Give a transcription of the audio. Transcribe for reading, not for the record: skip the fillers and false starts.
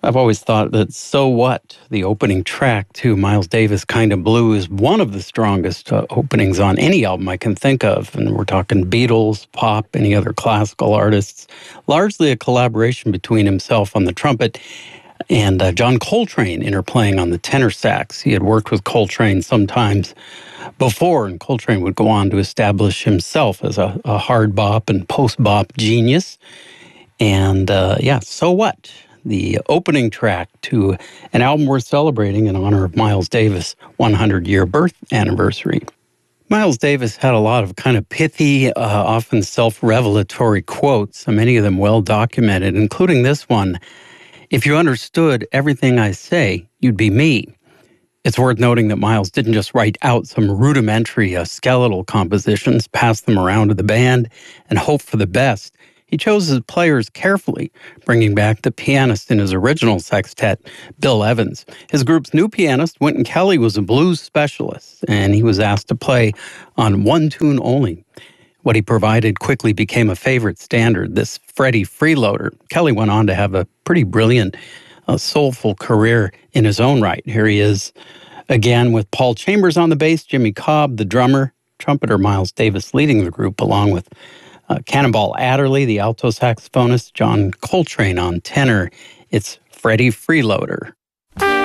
I've always thought that So What, the opening track to Miles Davis' Kind of Blue, is one of the strongest openings on any album I can think of. And we're talking Beatles, pop, any other classical artists. Largely a collaboration between himself on the trumpet and John Coltrane interplaying on the tenor sax. He had worked with Coltrane sometimes before, and Coltrane would go on to establish himself as a hard bop and post-bop genius. And So What? The opening track to an album worth celebrating in honor of Miles Davis' 100-year birth anniversary. Miles Davis had a lot of kind of pithy, often self-revelatory quotes, many of them well documented, including this one: "If you understood everything I say, you'd be me." It's worth noting that Miles didn't just write out some rudimentary skeletal compositions, pass them around to the band, and hope for the best. He chose his players carefully, bringing back the pianist in his original sextet, Bill Evans. His group's new pianist, Wynton Kelly, was a blues specialist, and he was asked to play on one tune only. What he provided quickly became a favorite standard, this Freddie Freeloader. Kelly went on to have a pretty brilliant, soulful career in his own right. Here he is again with Paul Chambers on the bass, Jimmy Cobb, the drummer, trumpeter Miles Davis leading the group, along with Cannonball Adderley, the alto saxophonist, John Coltrane on tenor. It's Freddie Freeloader.